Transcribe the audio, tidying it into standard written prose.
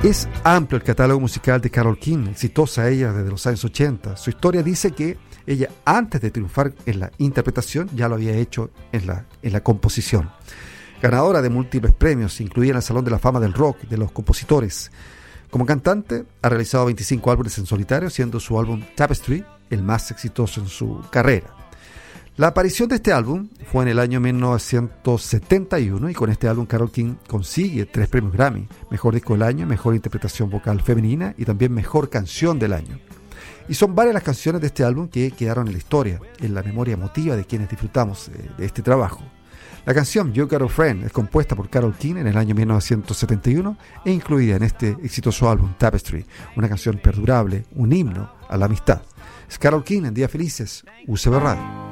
Es amplio el catálogo musical de Carole King, exitosa ella desde los años 80. Su historia dice que ella, antes de triunfar en la interpretación, ya lo había hecho en la composición. Ganadora de múltiples premios, incluida en el Salón de la Fama del Rock de los Compositores. Como cantante, ha realizado 25 álbumes en solitario, siendo su álbum Tapestry el más exitoso en su carrera. La aparición de este álbum fue en el año 1971 y con este álbum Carole King consigue 3 premios Grammy: Mejor Disco del Año, Mejor Interpretación Vocal Femenina y también Mejor Canción del Año. Y son varias las canciones de este álbum que quedaron en la historia, en la memoria emotiva de quienes disfrutamos de este trabajo. La canción You Got a Friend es compuesta por Carole King en el año 1971 e incluida en este exitoso álbum Tapestry, una canción perdurable, un himno a la amistad. Es Carole King en Días Felices, UCB Radio.